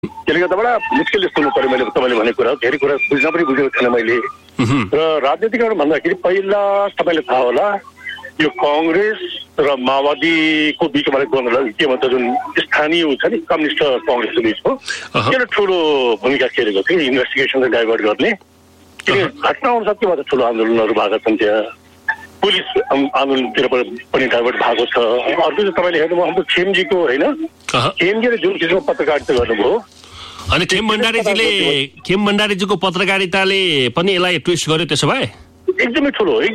त्यसले गर्दा बडा मुस्किलले सुन्नु पर्यो मैले तपाईँले भनेको कुरा। धेरै कुरा बुझ्न पनि बुझेको थिएन मैले। र राजनीतिकरण भन्दाखेरि पहिला तपाईँले थाहा होला यो कङ्ग्रेस र माओवादीको बिचमा द्वन्द्व के भन्छ जुन स्थानीय छ नि कम्युनिस्ट कङ्ग्रेसको बिचको त्यसले ठुलो भूमिका खेलेको थियो इन्भेस्टिगेसनलाई डाइभर्ट गर्ने। घटना अनुसार के भन्छ ठुलो आन्दोलनहरू भएको छन् त्यहाँ पुलिस आन्दोलनतिर पनि डाइभर्ट भएको छ। अर्को चाहिँ तपाईँले हेर्नुभयो हाम्रो खेमजीको होइन खेमजीले जुन किसिमको पत्रकारिता गर्नुभयो अनि खेम भण्डारीजीको पत्रकारिताले पनि यसलाई ट्विस्ट गर्यो। त्यसो भए एकदमै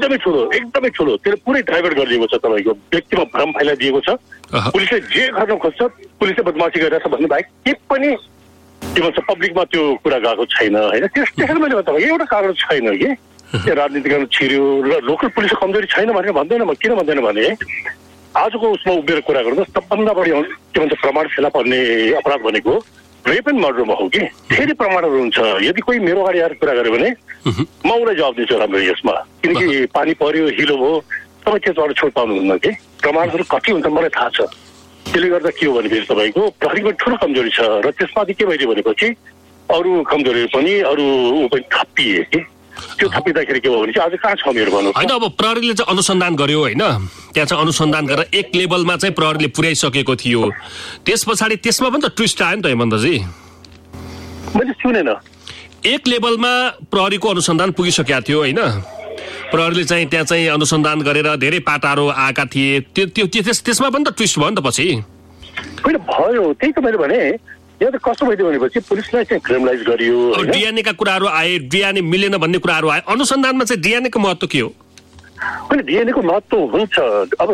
ठुलो त्यसले पुरै डाइभर्ट गरिदिएको छ। तपाईँको व्यक्तिमा भ्रम फैलाइदिएको छ। पुलिसले जे गर्न खोज्छ पुलिसले बदमासी गरिरहेछ भन्ने बाहेक के पनि के भन्छ पब्लिकमा त्यो कुरा गएको छैन होइन। त्यसैले मैले तपाईँको एउटा कारण छैन कि त्यो राजनीतिकरण छिर्यो र लोकल पुलिसको कमजोरी छैन भनेर भन्दैन। म किन भन्दैन भने आजको उसमा उभिएर कुरा गर्दा सबभन्दा बढी के भन्छ प्रमाण फेला पर्ने अपराध भनेको रेप एन्ड मर्डरमा हो कि धेरै प्रमाणहरू हुन्छ। यदि कोही मेरो अगाडि आएर कुरा गर्यो भने म उसलाई जवाब दिन्छु राम्रो यसमा, किनकि पानी पर्यो हिलो भयो तपाईँ त्यसबाट छुट पाउनुहुन्न कि प्रमाणहरू कति हुन्छ मलाई थाहा छ। त्यसले गर्दा के हो भनेपछि तपाईँको प्रहरीको ठुलो कमजोरी छ र त्यसमाथि के भइदियो भनेपछि अरू कमजोरीहरू पनि अरू पनि थपिए कि त्यो थपिँदाखेरि के भयो भने चाहिँ आज कहाँ छ मेरो भन्नु होइन। अब प्रहरीले चाहिँ अनुसन्धान गर्यो होइन, त्यहाँ चाहिँ अनुसन्धान गरेर एक लेभलमा चाहिँ प्रहरीले पुर्याइसकेको थियो। त्यस पछाडि त्यसमा पनि त ट्विस्ट आयो नि त हेमन्तजी। मैले सुनेन एक लेभलमा प्रहरीको अनुसन्धान पुगिसकेको थियो होइन। प्रहरीले चाहिँ त्यहाँ चाहिँ अनुसन्धान गरेर धेरै पाटाहरू आएका थिए। त्यसमा पनि त ट्विस्ट भयो नि त पछि। होइन भयो त्यही त मैले भने यहाँ त कस्तो भइदियो भनेपछि पुलिसलाई चाहिँ क्रिमिनलाइज गरियो। डिएनएका कुराहरू आए, डिएनए मिलेन भन्ने कुराहरू आए। अनुसन्धानमा चाहिँ डिएनएको महत्त्व के हो? होइन डिएनएको महत्त्व हुन्छ। अब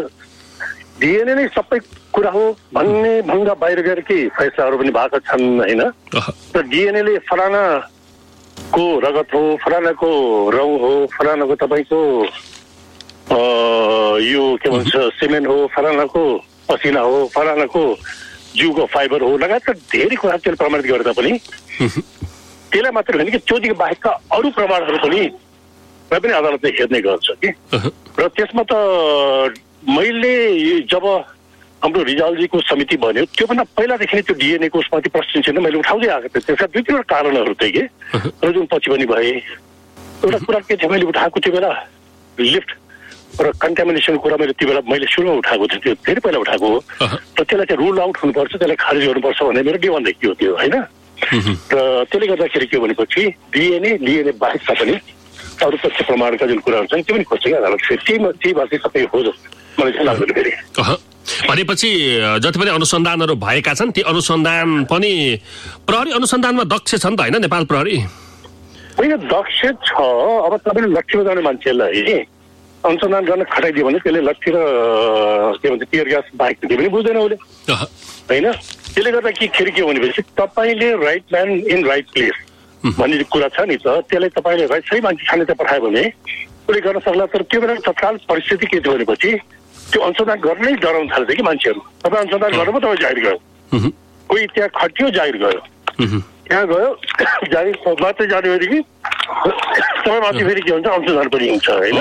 डिएनए नै सबै कुरा हो भन्ने भन्दा बाहिर गएर के फैसलाहरू पनि भएको छन् होइन। र डिएनएले फलानाको रगत हो, फलानाको रौँ हो, फलानाको तपाईँको यो के भन्छ सिमेन्ट हो, फलानाको पसिना हो, फलानाको जिउको फाइबर हो लगायतका धेरै कुरा त्यसले प्रमाणित गर्दा पनि त्यसलाई मात्र होइन कि त्योदेखि बाहेकका अरू प्रमाणहरू पनि अदालतले हेर्ने गर्छ कि। र त्यसमा त मैले जब हाम्रो रिजालजीको समिति बन्यो त्योभन्दा पहिलादेखि नै त्यो डिएनएको उसमाथि प्रश्न चाहिँ मैले उठाउँदै आएको थिएँ। त्यसका दुई तिनवटा कारणहरू थिए कि र जुन पछि पनि भए। एउटा कुरा के थियो मैले उठाएको त्यो बेला लिफ्ट र कन्टामिनेसनको कुरा मैले सुरुमा उठाएको थिएँ। त्यो धेरै पहिला उठाएको हो र त्यसलाई चाहिँ रुल आउट हुनुपर्छ, त्यसलाई खारेज गर्नुपर्छ भन्ने मेरो डिमान्ड देखियो त्यो होइन। र त्यसले गर्दाखेरि के भनेपछि डिएनए बाहेकका पनि अरू तथ्य प्रमाणका जुन कुराहरू छन् त्यो पनि खोज्छ कि अदालत त्यही बाँकी सबै हो जस्तो मलाई चाहिँ लाग्दैन फेरि। भनेपछि जति पनि अनुसन्धानहरू भएका छन् ती अनुसन्धान पनि प्रहरी अनुसन्धानमा दक्ष छन् त होइन नेपाल प्रहरी? होइन दक्ष छ। अब तपाईँले लट्ठीमा जाने मान्छेलाई अनुसन्धान गर्न खटाइदियो भने त्यसले लट्ठी र के भन्छ टियर ग्यास बाहेक त्यो पनि बुझ्दैन उसले होइन। त्यसले गर्दा के हो भनेपछि तपाईँले right man in right place भन्ने कुरा छ नि त, त्यसलाई तपाईँले सही मान्छे छानेर पठायो भने उसले गर्न सक्ला। तर त्यो बेला तत्काल परिस्थिति के थियो भनेपछि त्यो अनुसन्धान गर्नै डराउन थाल्छ कि मान्छेहरू। तपाईँ अनुसन्धान गर्नु तपाईँ जाहिर गयो, कोही त्यहाँ खटियो जाहिर गयो, त्यहाँ गयो जाहिर मात्रै जाने भनेदेखि तपाईँ माथि फेरि के हुन्छ अनुसन्धान पनि हुन्छ होइन।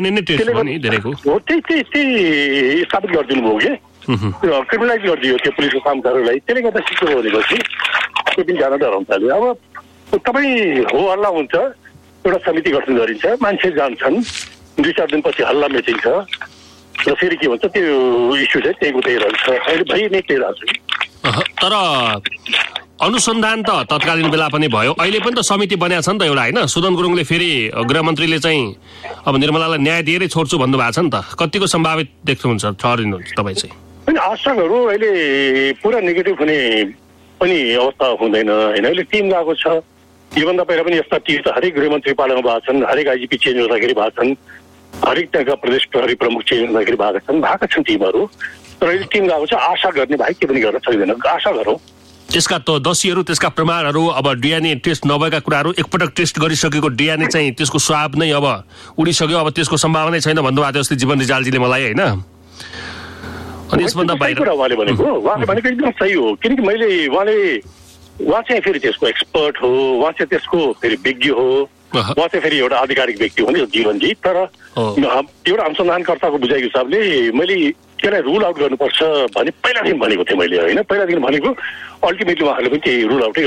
त्यही स्थापित गरिदिनु भयो कि क्रिमिनलाइज गरिदियो त्यो पुलिसको कामदारहरूलाई। त्यसले गर्दा के हो भनेपछि त्यो पनि जान डराउन थाल्यो। अब तपाईँ हो हल्ला हुन्छ, एउटा समिति गठन गरिन्छ, मान्छे जान्छन्, 2-4 दिनपछि हल्ला मेचिन्छ र फेरि के भन्छ त्यो इस्यु चाहिँ त्यही उतै रहन्छ। अहिले भइ नै त्यही रहन्छ। तर अनुसन्धान त तत्कालीन बेला पनि भयो, अहिले पनि त समिति बनेको छ नि त एउटा होइन। सुदन गुरुङले फेरि गृहमन्त्रीले चाहिँ अब निर्मलालाई न्याय दिएरै छोड्छु भन्नुभएको छ नि त। कतिको सम्भावित देख्नुहुन्छ ठहरिनुहुन्छ तपाईँ चाहिँ? होइन आशाहरू अहिले पुरा नेगेटिभ हुने पनि अवस्था हुँदैन होइन। अहिले टिम गएको छ। योभन्दा पहिला पनि यस्ता टिम त हरेक गृहमन्त्री पालामा भएको छन्, हरेक आइजिपी चेन्ज हुँदाखेरि भएको छन्, हरेक त्यहाँका प्रदेश प्रहरी प्रमुख चेन्ज हुँदाखेरि भएको छन् टिमहरू। तर अहिले टिम गएको छ। आशा गर्ने भाइ के पनि गर्न सक्दैन, आशा गरौँ। त्यसका दोषीहरू त्यसका प्रमाणहरू अब डिएनए टेस्ट नभएका कुराहरू एकपटक टेस्ट गरिसकेको डिएनए चाहिँ त्यसको स्वाब नै अब उडिसक्यो, अब त्यसको सम्भावना छैन भन्नुभएको थियो अस्ति जीवन रिजालजीले मलाई होइन। अनि यसभन्दा बाहिर उहाँले भनेको एकदम सही हो, किनकि उहाँ चाहिँ फेरि त्यसको एक्सपर्ट हो, उहाँ चाहिँ त्यसको फेरि विज्ञ हो, उहाँ चाहिँ फेरि एउटा आधिकारिक व्यक्ति हो नि जीवनजी। तर एउटा अनुसन्धानकर्ताको बुझाइको हिसाबले मैले त्यसलाई रुल आउट गर्नुपर्छ भने पहिलादेखि भनेको थिएँ मैले होइन, पहिलादेखि भनेको। अल्टिमेटली उहाँहरूले पनि त्यही रुल आउटै